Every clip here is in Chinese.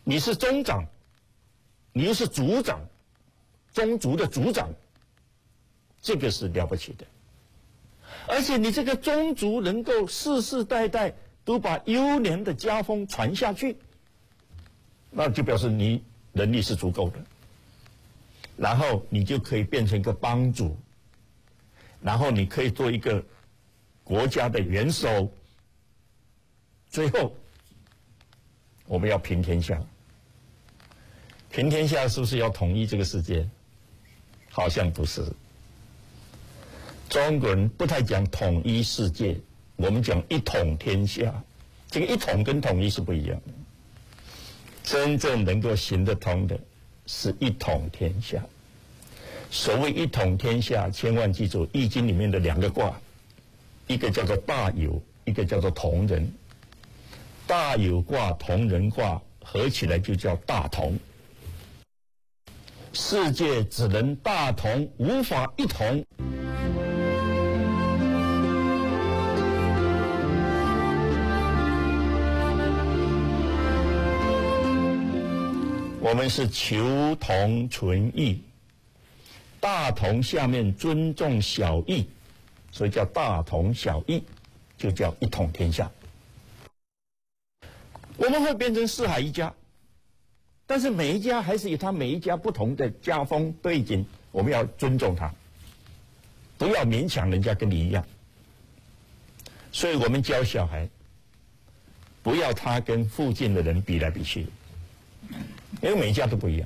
你是宗长，你又是族长，宗族的族长，这个是了不起的。而且你这个宗族能够世世代代都把优良的家风传下去，那就表示你能力是足够的。然后你就可以变成一个帮主，然后你可以做一个国家的元首。最后，我们要平天下。平天下是不是要统一这个世界？好像不是。中国人不太讲统一世界，我们讲一统天下。这个一统跟统一是不一样的。真正能够行得通的是一统天下。所谓一统天下，千万记住《易经》里面的2个卦，一个叫做大有，一个叫做同人。大有卦、同人卦合起来就叫大同。世界只能大同，无法一统。我们是求同存异，大同下面尊重小异，所以叫大同小异，就叫一统天下。我们会变成四海一家，但是每一家还是有他每一家不同的家风背景，我们要尊重他，不要勉强人家跟你一样。所以我们教小孩，不要他跟附近的人比来比去，因为每一家都不一样。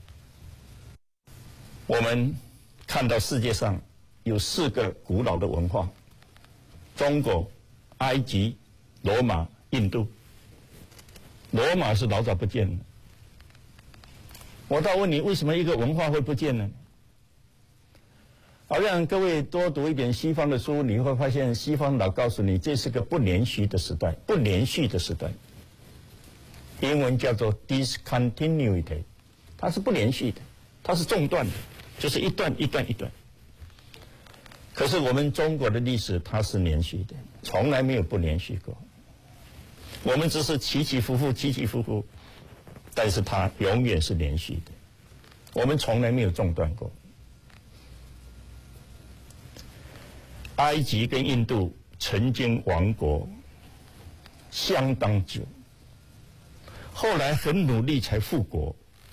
我们看到世界上有4个古老的文化：中国、埃及、罗马、印度。罗马是老早不见了。我倒问你，为什么一个文化会不见呢？好像各位多读一点西方的书，你会发现西方老告诉你，这是个不连续的时代，不连续的时代。英文叫做 discontinuity， 它是不连续的，它是中断的，就是一段一段一段。可是我们中国的历史它是连续的，从来没有不连续过。我们只是起起伏伏，起起伏伏，但是它永远是连续的，我们从来没有中断过。埃及跟印度曾经亡国相当久，后来很努力才复国。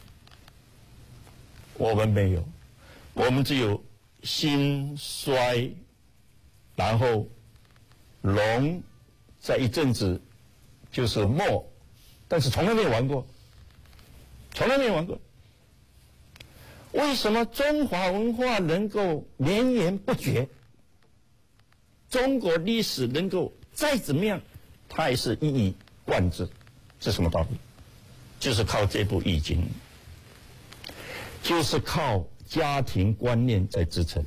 我们没有，我们只有兴衰，然后隆，在一阵子就是没，但是从来没有完过，从来没有完过。为什么中华文化能够绵延不绝？中国历史能够再怎么样，它也是一以贯之。这是什么道理？就是靠这部《易经》，就是靠家庭观念在支撑。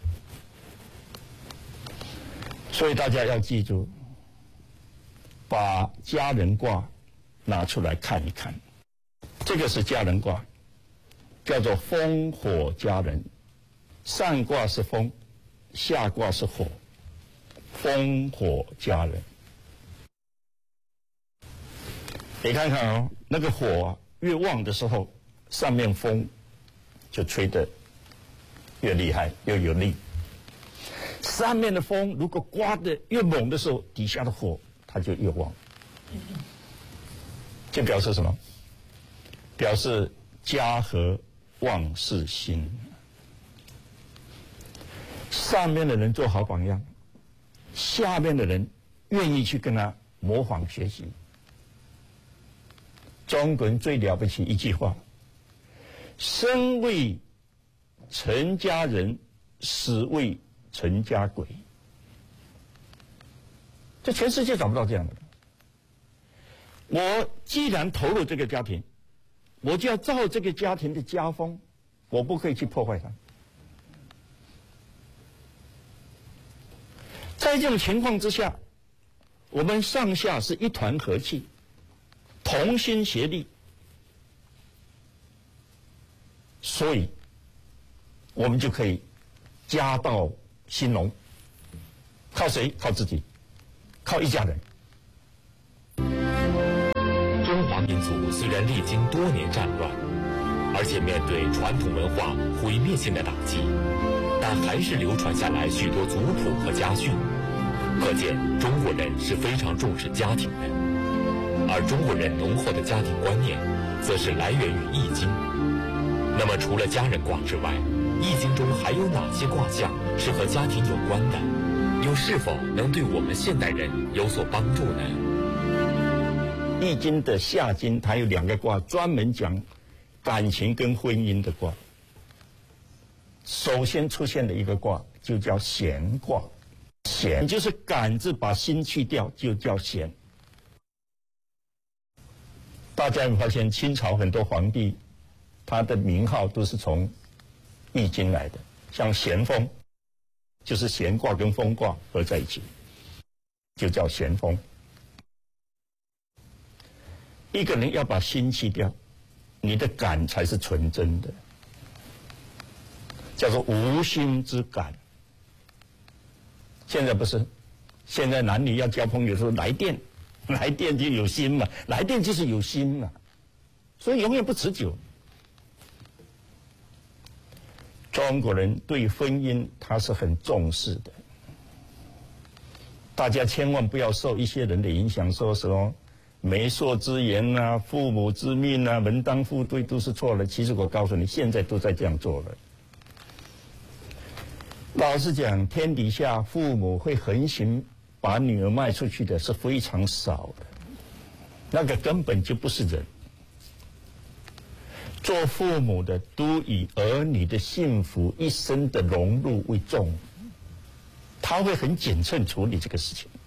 所以大家要记住，把家人卦拿出来看一看。这个是家人卦，叫做风火家人。上卦是风，下卦是火，风火家人。你看看哦，那个火越旺的时候，上面风就吹得越厉害，越有力。上面的风如果刮得越猛的时候，底下的火它就越旺。这表示什么？表示家和万事兴。上面的人做好榜样，下面的人愿意去跟他模仿学习。中国人最了不起一句话：生为成家人，死为成家鬼。这全世界找不到这样的。我既然投入这个家庭，我就要照这个家庭的家风，我不可以去破坏它。在这种情况之下，我们上下是一团和气，同心协力，所以我们就可以家道兴隆。靠谁？靠自己，靠一家人。 中华民族虽然历经多年战乱，而且面对传统文化毁灭性的打击，但还是流传下来许多族谱和家训，可见中国人是非常重视家庭的。而中国人浓厚的家庭观念，则是来源于《易经》。那么，除了家人卦之外，《易经》中还有哪些卦象是和家庭有关的？又是否能对我们现代人有所帮助呢？ 《易经》的下经，它有2个卦，专门讲感情跟婚姻的卦。首先出现的一个卦就叫咸卦，咸就是感字把心去掉，就叫咸。大家有发现，清朝很多皇帝，他的名号都是从《易经》来的，像咸丰，就是咸卦跟丰卦合在一起，就叫咸丰。一个人要把心去掉，你的感才是纯真的，叫做无心之感。现在不是，现在男女要交朋友说来电，来电就有心嘛，来电就是有心嘛，所以永远不持久。中国人对婚姻他是很重视的，大家千万不要受一些人的影响，说什么媒妁之言啊、父母之命啊、门当户对都是错了。其实我告诉你，现在都在这样做了。老实讲，天底下父母会横行把女儿卖出去的是非常少的，那个根本就不是人。做父母的都以儿女的幸福、一生的荣辱为重，他会很谨慎处理这个事情。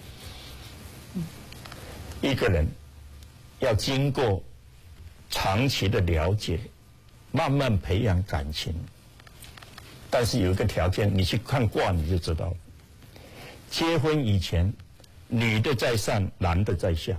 一个人要经过长期的了解，慢慢培养感情。但是有一个条件，你去看卦你就知道了。结婚以前，女的在上，男的在下。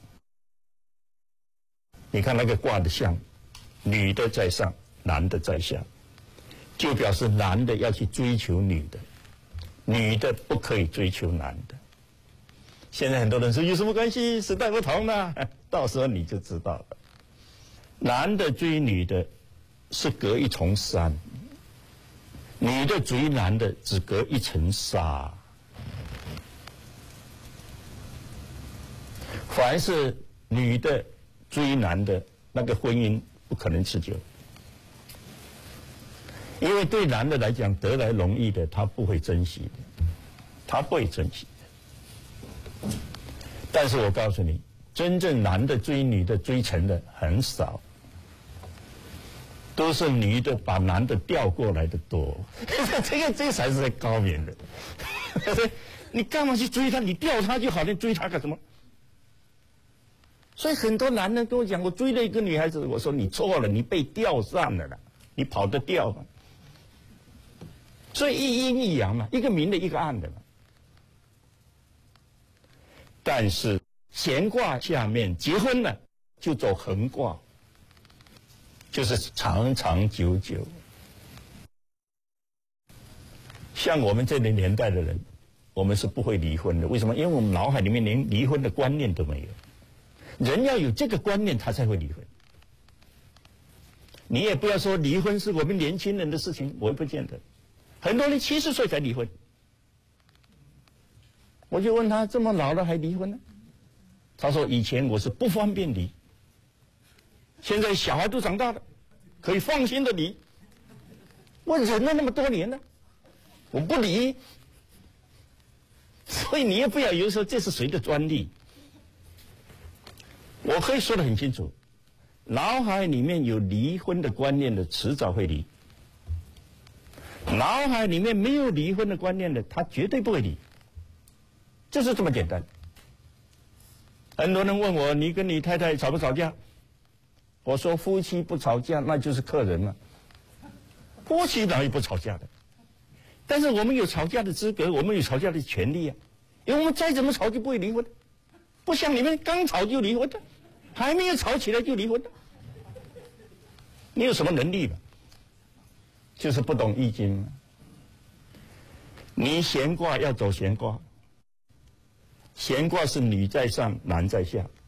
你看那个卦的象，女的在上，男的在下，就表示男的要去追求女的，女的不可以追求男的。现在很多人说有什么关系？时代不同了，到时候你就知道了。男的追女的是隔一重山，女的追男的只隔一层纱。凡是女的追男的，那个婚姻不可能持久，因为对男的来讲，得来容易的他不会珍惜的，他不会珍惜的。但是我告诉你，真正男的追女的追成的很少，都是女的把男的调过来的多。这个才是高明的。你干嘛去追他？你调他就好，你追他干什么？所以很多男人跟我讲，我追了一个女孩子，我说你错了，你被调上了啦，你跑得掉嘛。所以一阴一阳嘛，一个明的，一个暗的嘛。但是咸卦下面结婚了，就走横卦，就是长长久久。像我们这个年代的人，我们是不会离婚的。为什么？因为我们脑海里面连离婚的观念都没有。人要有这个观念，他才会离婚。你也不要说离婚是我们年轻人的事情，我也不见得。很多人70岁才离婚。我就问他，这么老了还离婚呢？他说以前我是不方便离，现在小孩都长大了，可以放心的离。我忍了那么多年了，我不离。所以你也不要有时候这是谁的专利。我可以说得很清楚，脑海里面有离婚的观念的，迟早会离；脑海里面没有离婚的观念的，他绝对不会离。就是这么简单。很多人问我，你跟你太太吵不吵架？我说夫妻不吵架，那就是客人了。夫妻哪有不吵架的？但是我们有吵架的资格，我们有吵架的权利啊。因为我们再怎么吵就不会离婚，不像你们刚吵就离婚的，还没有吵起来就离婚的。你有什么能力吧？就是不懂易经嘛。你咸卦要走咸卦，咸卦是女在上，男在下。